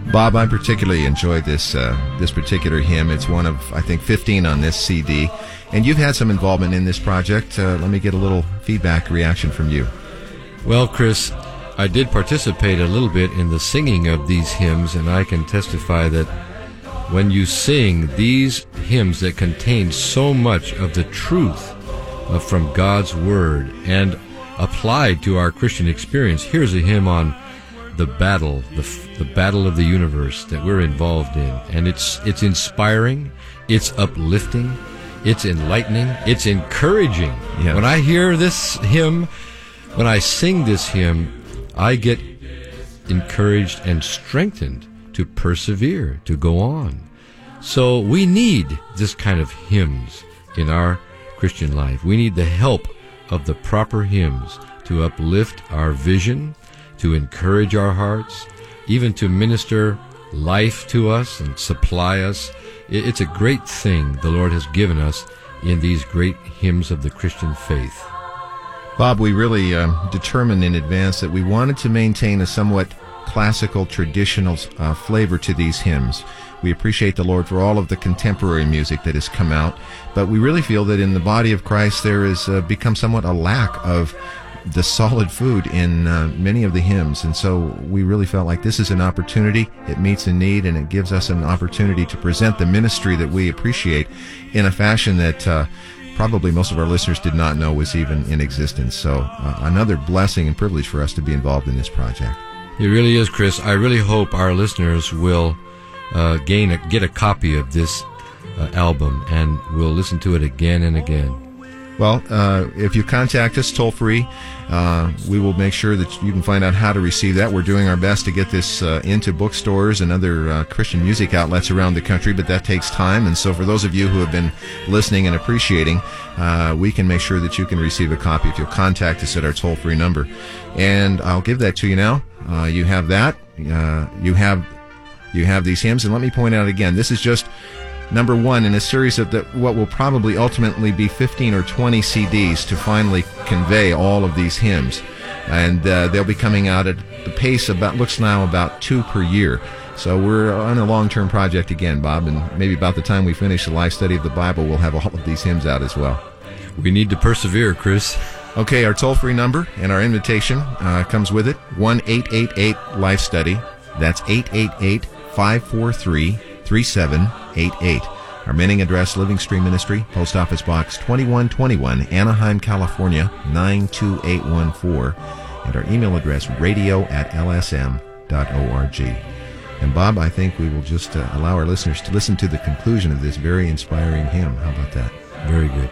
Bob, I particularly enjoyed this particular hymn. It's one of, I think, 15 on this CD. And you've had some involvement in this project. Let me get a little feedback reaction from you. Well, Chris, I did participate a little bit in the singing of these hymns, and I can testify that when you sing these hymns that contain so much of the truth from God's Word and applied to our Christian experience, here's a hymn on the battle, the battle of the universe that we're involved in. And it's inspiring, it's uplifting, it's enlightening, it's encouraging. Yes. When I hear this hymn, when I sing this hymn, I get encouraged and strengthened to persevere, to go on. So we need this kind of hymns in our Christian life. We need the help of the proper hymns to uplift our vision, to encourage our hearts, even to minister life to us and supply us. It's a great thing the Lord has given us in these great hymns of the Christian faith. Bob, we really determined in advance that we wanted to maintain a somewhat classical, traditional flavor to these hymns. We appreciate the Lord for all of the contemporary music that has come out, but we really feel that in the body of Christ there has become somewhat a lack of the solid food in many of the hymns, and so we really felt like this is an opportunity. It meets a need, and it gives us an opportunity to present the ministry that we appreciate in a fashion that probably most of our listeners did not know was even in existence. So another blessing and privilege for us to be involved in this project. It really is, Chris. I really hope our listeners will get a copy of this album, and will listen to it again and again. Well, if you contact us toll-free, we will make sure that you can find out how to receive that. We're doing our best to get this into bookstores and other Christian music outlets around the country, but that takes time. And so for those of you who have been listening and appreciating, we can make sure that you can receive a copy if you'll contact us at our toll-free number. And I'll give that to you now. You have that. You have these hymns. And let me point out again, this is just number one in a series of what will probably ultimately be 15 or 20 CDs to finally convey all of these hymns. And they'll be coming out at the pace looks now about 2 per year. So we're on a long-term project again, Bob, and maybe about the time we finish the life study of the Bible, we'll have all of these hymns out as well. We need to persevere, Chris. Okay, our toll-free number and our invitation comes with it, 1-888-LIFE-STUDY. That's 888-543-3788. Our mailing address, Living Stream Ministry, Post Office Box 2121, Anaheim, California, 92814. And our email address, radio@lsm.org. And Bob, I think we will just allow our listeners to listen to the conclusion of this very inspiring hymn. How about that? Very good.